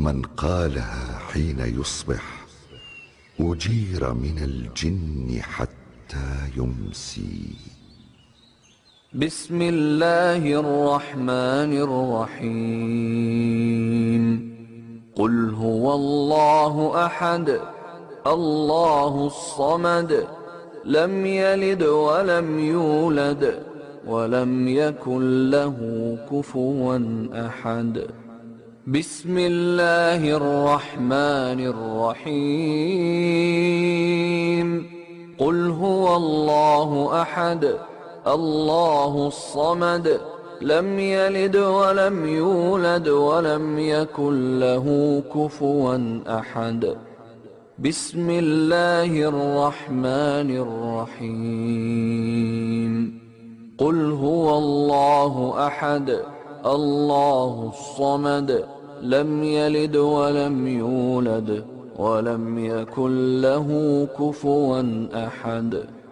من قالها حين يصبح أجير من الجن حتى يمسي. بسم الله الرحمن الرحيم. قل هو الله أحد الله الصمد لم يلد ولم يولد ولم يكن له كفوا أحد. بسم الله الرحمن الرحيم. قل هو الله أحد الله الصمد لم يلد ولم يولد ولم يكن له كفوا أحد. بسم الله الرحمن الرحيم. قل هو الله أحد الله الصمد لم يلد ولم يولد ولم يكن له كفوا أحد.